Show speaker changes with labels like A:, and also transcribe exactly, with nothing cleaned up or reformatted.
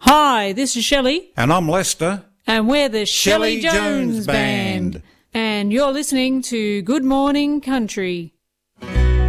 A: Hi, this is Shelley.
B: And I'm Lester.
A: And we're the Shelley
B: Shelley
A: Jones,
B: Jones
A: Band.
B: Band.
A: And you're listening to Good Morning Country.